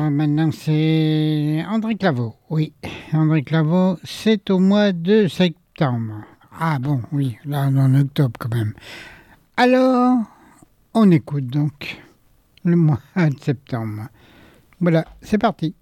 maintenant, c'est André Claveau. Oui, André Claveau, c'est au mois de septembre. Ah bon, oui, là, on est en octobre quand même. Alors, on écoute donc le mois de septembre. Voilà, c'est parti.